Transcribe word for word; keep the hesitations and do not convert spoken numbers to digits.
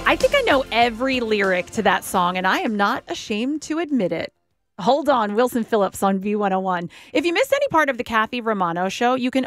I think I know every lyric to that song, and I am not ashamed to admit it. Hold on, Wilson Phillips on V one oh one. If you missed any part of the Kathy Romano show, you can